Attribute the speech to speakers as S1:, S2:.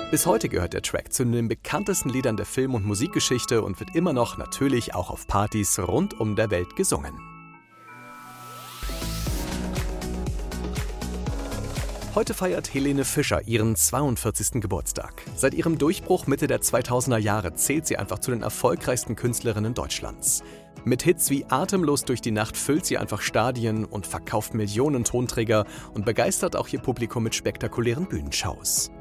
S1: Bis heute gehört der Track zu den bekanntesten Liedern der Film- und Musikgeschichte und wird immer noch natürlich auch auf Partys rund um der Welt gesungen. Heute feiert Helene Fischer ihren 42. Geburtstag. Seit ihrem Durchbruch Mitte der 2000er Jahre zählt sie einfach zu den erfolgreichsten Künstlerinnen Deutschlands. Mit Hits wie Atemlos durch die Nacht füllt sie einfach Stadien und verkauft Millionen Tonträger und begeistert auch ihr Publikum mit spektakulären Bühnenshows.